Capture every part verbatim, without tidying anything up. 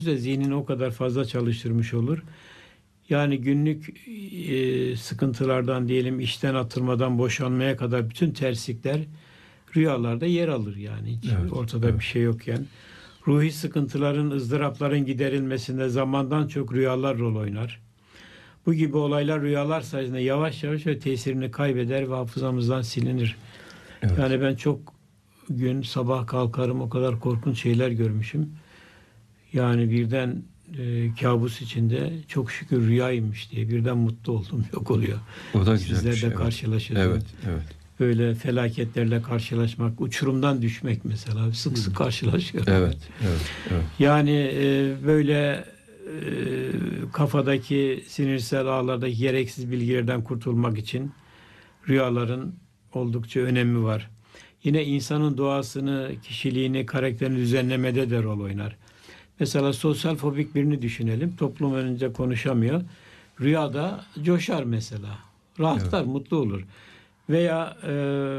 Zihnini o kadar fazla çalıştırmış olur. Yani günlük e, sıkıntılardan diyelim işten atılmadan boşanmaya kadar bütün terslikler rüyalarda yer alır yani. Hiç Evet, ortada evet. bir şey yokken. Ruhi sıkıntıların, ızdırapların giderilmesinde zamandan çok rüyalar rol oynar. Bu gibi olaylar rüyalar sayesinde yavaş yavaş ve tesirini kaybeder ve hafızamızdan silinir. Evet. Yani ben çok gün sabah kalkarım o kadar korkunç şeyler görmüşüm. Yani birden e, kabus içinde çok şükür rüyaymış diye birden mutlu oldum. Yok oluyor. O da güzel Sizler bir şey. de karşılaşırsınız. Evet, evet. Böyle felaketlerle karşılaşmak, uçurumdan düşmek mesela sık sık karşılaşıyorum. Evet, evet, evet. Yani e, böyle e, kafadaki sinirsel ağlardaki gereksiz bilgilerden kurtulmak için rüyaların oldukça önemi var. Yine insanın doğasını, kişiliğini, karakterini düzenlemede de rol oynar. Mesela sosyal fobik birini düşünelim. Toplum önünde konuşamıyor. Rüyada coşar mesela. Rahatlar, evet. Mutlu olur. Veya e,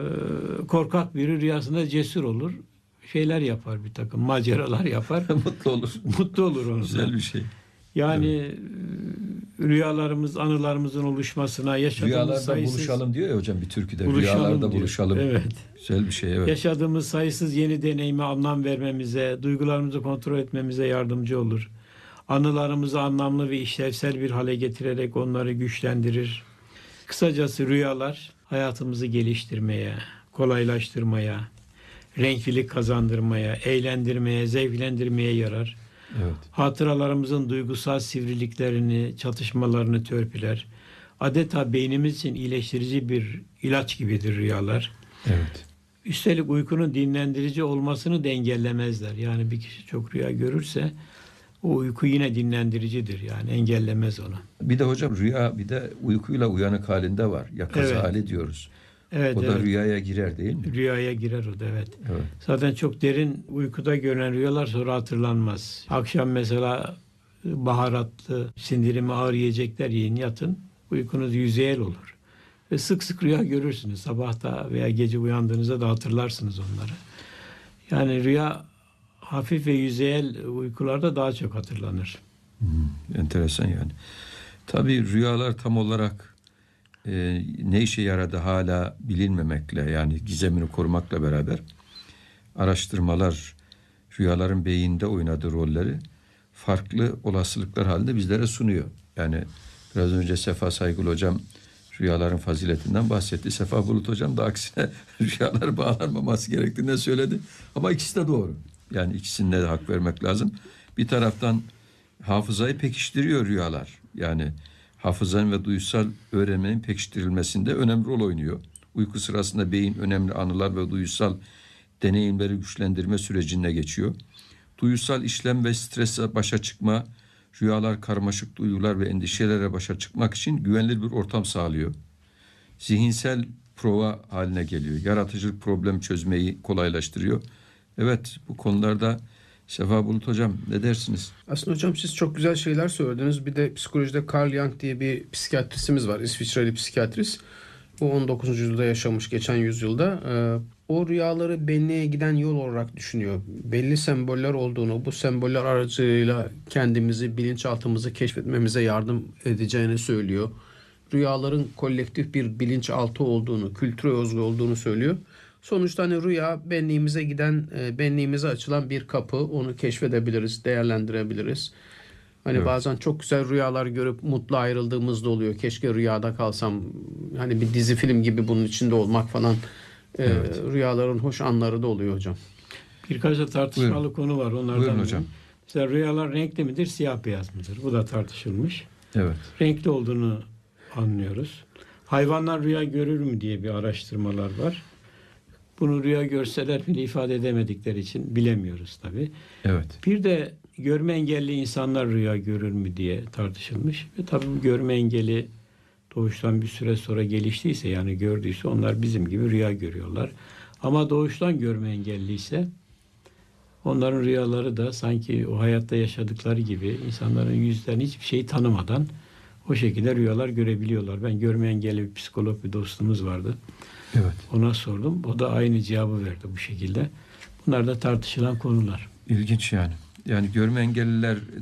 korkak biri rüyasında cesur olur. Şeyler yapar, bir takım maceralar yapar. Mutlu olur. Mutlu olur onunla. Güzel bir şey. Yani evet. Rüyalarımız, anılarımızın oluşmasına, yaşadığımız Rüyalarda sayısız... buluşalım diyor ya hocam bir türküde. Buluşalım Rüyalarda diyor. buluşalım. Evet. Güzel bir şey, evet. Yaşadığımız sayısız yeni deneyime anlam vermemize, duygularımızı kontrol etmemize yardımcı olur. Anılarımızı anlamlı ve işlevsel bir hale getirerek onları güçlendirir. Kısacası rüyalar hayatımızı geliştirmeye, kolaylaştırmaya, renklilik kazandırmaya, eğlendirmeye, zevklendirmeye yarar. Evet. Hatıralarımızın duygusal sivriliklerini, çatışmalarını törpüler. Adeta beynimiz için iyileştirici bir ilaç gibidir rüyalar. Evet. Üstelik uykunun dinlendirici olmasını da engellemezler. Yani bir kişi çok rüya görürse o uyku yine dinlendiricidir. Yani engellemez onu. Bir de hocam rüya bir de uykuyla uyanık halinde var. Yakaza Evet. hali diyoruz. Evet, o da evet. rüyaya girer değil mi? Rüyaya girer o da, evet. Evet. Zaten çok derin uykuda görülen rüyalar sonra hatırlanmaz. Akşam mesela baharatlı, sindirimi ağır yiyecekler yiyin, yatın. Uykunuz yüzeyel olur. Ve sık sık rüya görürsünüz. Sabahta veya gece uyandığınızda da hatırlarsınız onları. Yani rüya hafif ve yüzeyel uykularda daha çok hatırlanır. Hmm, enteresan yani. Tabii rüyalar tam olarak e, ne işe yaradı hala bilinmemekle, yani gizemini korumakla beraber araştırmalar rüyaların beyinde oynadığı rolleri farklı olasılıklar halinde bizlere sunuyor. Yani biraz önce Sefa Saygılı hocam rüyaların faziletinden bahsetti. Sefa Bulut hocam da aksine rüyalar bağlanmaması gerektiğini söyledi. Ama ikisi de doğru. Yani ikisine de hak vermek lazım. Bir taraftan hafızayı pekiştiriyor rüyalar. Yani hafızanın ve duysal öğrenmenin pekiştirilmesinde önemli rol oynuyor. Uyku sırasında beyin önemli anılar ve duysal deneyimleri güçlendirme sürecine geçiyor. Duysal işlem ve stresle başa çıkma, rüyalar karmaşık duygular ve endişelere başa çıkmak için güvenilir bir ortam sağlıyor. Zihinsel prova haline geliyor. Yaratıcılık problem çözmeyi kolaylaştırıyor. Evet, bu konularda Sefa Bulut hocam ne dersiniz? Aslında hocam siz çok güzel şeyler söylediniz. Bir de psikolojide Carl Jung diye bir psikiyatristimiz var. İsviçreli psikiyatrist. Bu on dokuzuncu yüzyılda yaşamış, geçen yüzyılda. O rüyaları benliğe giden yol olarak düşünüyor. Belli semboller olduğunu, bu semboller aracılığıyla kendimizi, bilinçaltımızı keşfetmemize yardım edeceğini söylüyor. Rüyaların kolektif bir bilinçaltı olduğunu, kültüre özgü olduğunu söylüyor. Sonuçta hani rüya benliğimize giden, benliğimize açılan bir kapı. Onu keşfedebiliriz, değerlendirebiliriz. Hani evet. Bazen çok güzel rüyalar görüp mutlu ayrıldığımız da oluyor. Keşke rüyada kalsam. Hani bir dizi film gibi bunun içinde olmak falan. Evet. E, rüyaların hoş anları da oluyor hocam. Birkaç da tartışmalı Buyurun. konu var. Onlardan Buyurun hocam. Mesela rüyalar renkli midir, siyah beyaz mıdır? Bu da tartışılmış. Evet. Renkli olduğunu anlıyoruz. Hayvanlar rüya görür mü diye bir araştırmalar var. Bunu rüya görseler bile ifade edemedikleri için bilemiyoruz tabii. Evet. Bir de görme engelli insanlar rüya görür mü diye tartışılmış. Ve tabii bu görme engeli doğuştan bir süre sonra geliştiyse, yani gördüyse onlar bizim gibi rüya görüyorlar. Ama doğuştan görme engelliyse onların rüyaları da sanki o hayatta yaşadıkları gibi insanların yüzden hiçbir şeyi tanımadan o şekilde rüyalar görebiliyorlar. Ben görme engelli bir psikolog bir dostumuz vardı. Evet. Ona sordum. O da aynı cevabı verdi bu şekilde. Bunlar da tartışılan konular. İlginç yani. Yani görme engelliler